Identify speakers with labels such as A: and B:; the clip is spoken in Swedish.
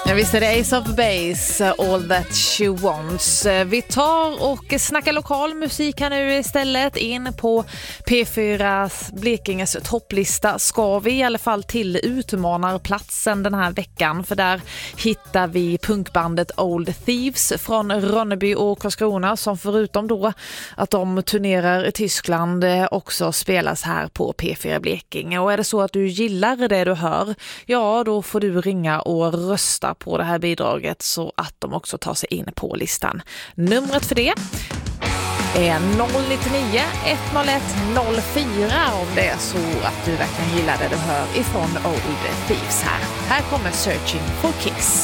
A: Ja, visst är det Ace of Base, All That She Wants. Vi tar och snackar lokal musik här nu istället. In på P4 Blekinges topplista ska vi i alla fall till utmanarplatsen den här veckan. För där hittar vi punkbandet Old Thieves från Ronneby och Karlskrona, som förutom då att de turnerar i Tyskland också spelas här på P4 Blekinge. Och är det så att du gillar det du hör, ja då får du ringa och rösta på det här bidraget så att de också tar sig in på listan. Numret för det är 099 101 04 om det är så att du verkligen gillar det du hör ifrån Old Thieves här. Här kommer Searching for Kiss.